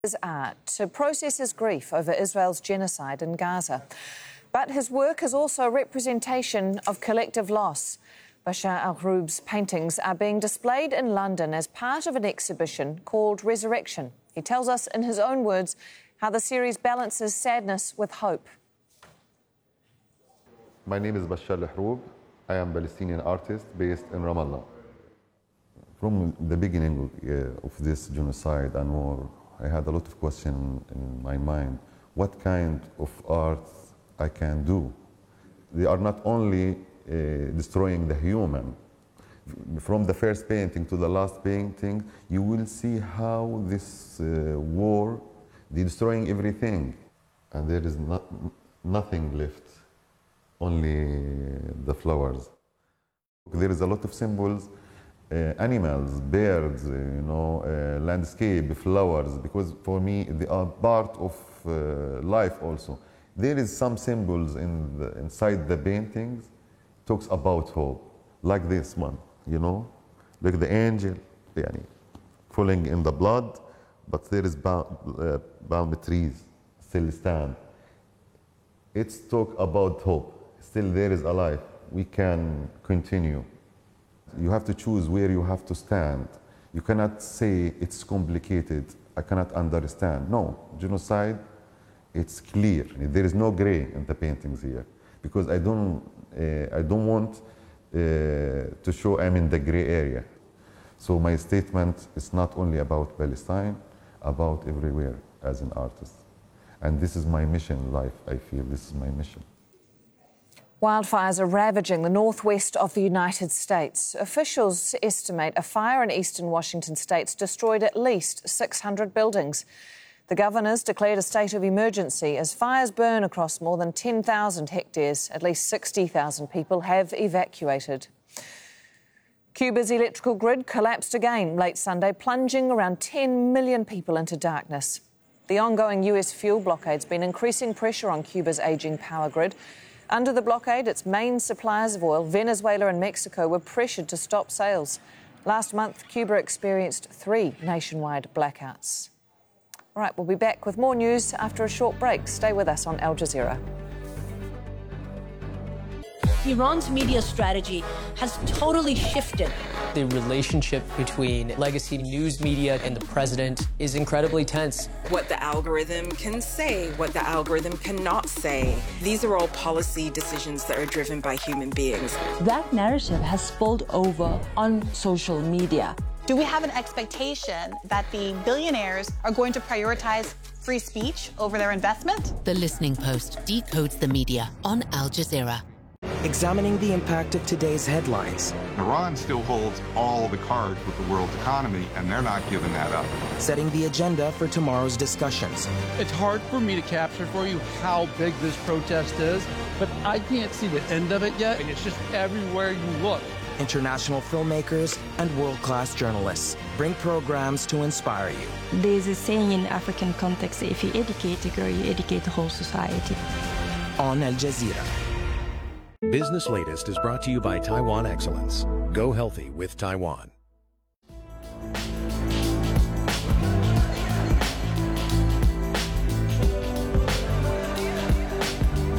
His art to process his grief over Israel's genocide in Gaza. But his work is also a representation of collective loss. Bashar al-Ghroub's paintings are being displayed in London as part of an exhibition called Resurrection. He tells us in his own words how the series balances sadness with hope. My name is Bashar al-Ghroub. I am a Palestinian artist based in Ramallah. From the beginning of this genocide and war, I had a lot of questions in my mind. What kind of art I can do? They are not only destroying the human. From the first painting to the last painting, you will see how this war, they're destroying everything. And there is nothing left, only the flowers. There is a lot of symbols. Animals, birds, landscape, flowers, because for me they are part of life also. There is some symbols inside the paintings, talks about hope, like this one, like the angel, falling in the blood, but there is palm trees still stand. It's talk about hope. Still there is a life. We can continue. You have to choose where you have to stand. You cannot say it's complicated, I cannot understand. No, genocide, it's clear. There is no gray in the paintings here, because I don't want to show I'm in the gray area. So my statement is not only about Palestine, about everywhere as an artist. And this is my mission in life, I feel this is my mission. Wildfires are ravaging the northwest of the United States. Officials estimate a fire in eastern Washington state destroyed at least 600 buildings. The governor's declared a state of emergency as fires burn across more than 10,000 hectares. At least 60,000 people have evacuated. Cuba's electrical grid collapsed again late Sunday, plunging around 10 million people into darkness. The ongoing US fuel blockade's been increasing pressure on Cuba's ageing power grid. Under the blockade, its main suppliers of oil, Venezuela and Mexico, were pressured to stop sales. Last month, Cuba experienced 3 nationwide blackouts. All right, we'll be back with more news after a short break. Stay with us on Al Jazeera. Iran's media strategy has totally shifted. The relationship between legacy news media and the president is incredibly tense. What the algorithm can say, what the algorithm cannot say. These are all policy decisions that are driven by human beings. That narrative has spilled over on social media. Do we have an expectation that the billionaires are going to prioritize free speech over their investment? The Listening Post decodes the media on Al Jazeera. Examining the impact of today's headlines. Iran still holds all the cards with the world economy, and they're not giving that up. Setting the agenda for tomorrow's discussions. It's hard for me to capture for you how big this protest is, but I can't see the end of it yet, and it's just everywhere you look. International filmmakers and world-class journalists bring programs to inspire you. There's a saying in African context, if you educate a girl, you educate the whole society. On Al Jazeera. Business Latest is brought to you by Taiwan Excellence. Go healthy with Taiwan.